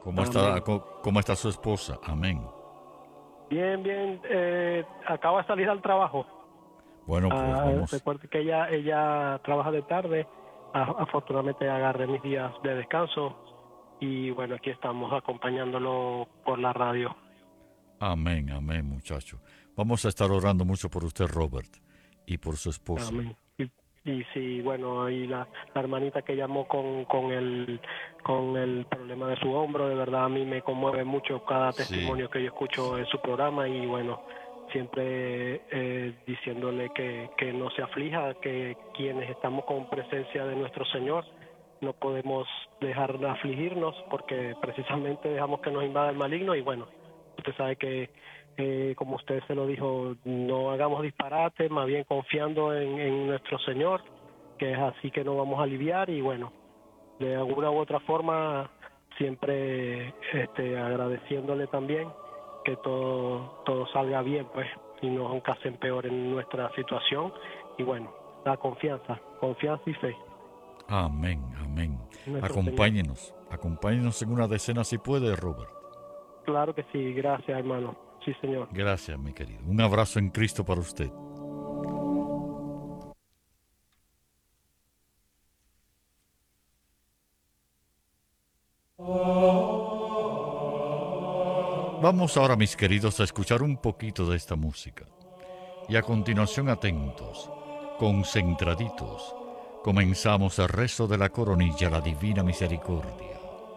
Amén. Cómo está su esposa? Amén. Bien, bien. Acaba de salir al trabajo. Bueno, pues vamos. Recuerde que ella trabaja de tarde. Afortunadamente agarré mis días de descanso y bueno, aquí estamos acompañándolo por la radio. Amén, amén, muchacho. Vamos a estar orando mucho por usted, Robert, y por su esposa. Amén. Y sí, bueno, y la hermanita que llamó con el problema de su hombro, de verdad a mí me conmueve mucho cada Sí, testimonio que yo escucho sí. en su programa y bueno, siempre diciéndole que no se aflija, que quienes estamos con presencia de nuestro Señor no podemos dejar de afligirnos porque precisamente dejamos que nos invada el maligno y bueno, usted sabe que como usted se lo dijo, no hagamos disparate, más bien confiando en nuestro Señor, que es así que nos vamos a aliviar y bueno, de alguna u otra forma siempre agradeciéndole también que todo salga bien pues y no nunca se empeore en nuestra situación y bueno, la confianza y fe Amén, amén. en nuestro Señor. Acompáñenos en una decena si puede, Robert. Claro que sí, gracias hermano, sí Señor. Gracias, mi querido. Un abrazo en Cristo para usted. Vamos ahora, mis queridos, a escuchar un poquito de esta música. Y a continuación, atentos, concentraditos, comenzamos el rezo de la coronilla, la divina misericordia.